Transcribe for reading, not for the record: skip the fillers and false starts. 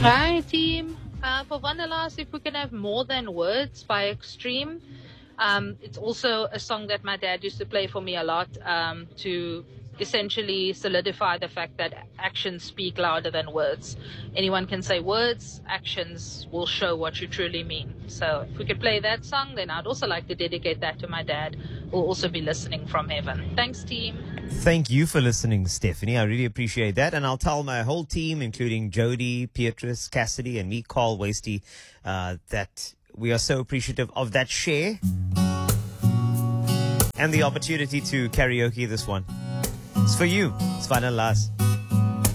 Hi, team. For Vanillas, if we can have More Than Words by Extreme. It's also a song that my dad used to play for me a lot to essentially solidify the fact that actions speak louder than words. Anyone can say words, actions will show what you truly mean. So if we could play that song, then I'd also like to dedicate that to my dad, who will also be listening from heaven. Thanks, team. Thank you for listening, Stephanie. I really appreciate that. And I'll tell my whole team, including Jody, Beatrice, Cassidy, and me, Carl Wasty, that we are so appreciative of that share and the opportunity to karaoke this one. It's for you. It's Vanillas.